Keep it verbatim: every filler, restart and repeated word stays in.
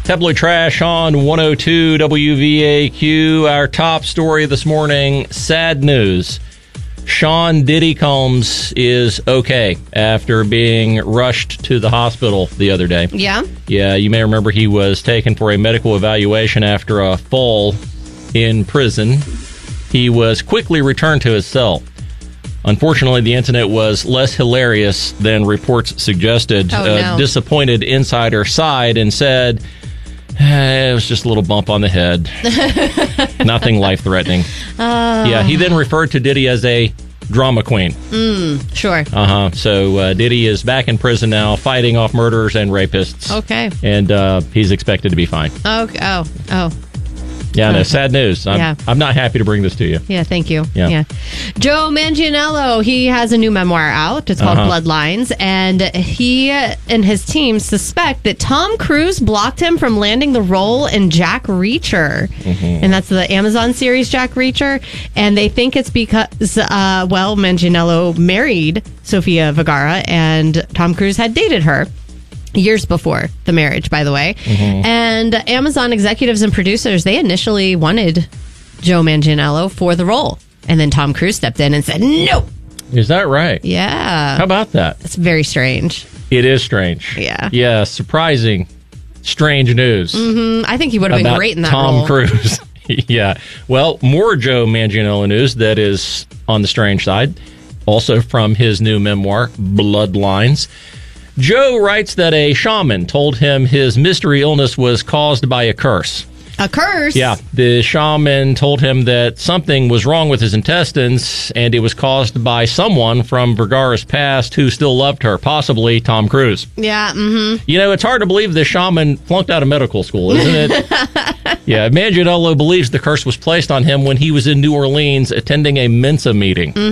Tabloid Trash on one oh two W V A Q. Our top story this morning, sad news. Sean Diddy Combs is okay after being rushed to the hospital the other day. Yeah? Yeah, you may remember he was taken for a medical evaluation after a fall in prison. He was quickly returned to his cell. Unfortunately, the incident was less hilarious than reports suggested. Oh, A no. disappointed insider sighed and said, eh, it was just a little bump on the head. Nothing life-threatening. Uh, Yeah, he then referred to Diddy as a drama queen. Mm, sure. Uh-huh. So uh, Diddy is back in prison now, fighting off murderers and rapists. Okay. And uh, he's expected to be fine. Okay. Oh, oh. Yeah, no, sad news. I'm, Yeah. I'm not happy to bring this to you. Yeah, thank you. Yeah. Joe Manganiello, he has a new memoir out. It's called Uh-huh. Bloodlines, and he and his team suspect that Tom Cruise blocked him from landing the role in Jack Reacher. Mm-hmm. And that's the Amazon series Jack Reacher. And they think it's because, uh, well, Manganiello married Sofia Vergara, and Tom Cruise had dated her. Years before the marriage, by the way. Mm-hmm. And Amazon executives and producers, they initially wanted Joe Manganiello for the role. And then Tom Cruise stepped in and said, no. Is that right? Yeah. How about that? It's very strange. It is strange. Yeah. Yeah, surprising, strange news. Mm, I think he would have been about great in that Tom role. Cruise. Yeah. Well, more Joe Manganiello news that is on the strange side, also from his new memoir, Bloodlines. Joe writes that a shaman told him his mystery illness was caused by a curse. A curse? Yeah, the shaman told him that something was wrong with his intestines, and it was caused by someone from Vergara's past who still loved her, possibly Tom Cruise. Yeah, mm-hmm. You know, it's hard to believe the shaman flunked out of medical school, isn't it? Yeah, Manganiello believes the curse was placed on him when he was in New Orleans attending a Mensa meeting.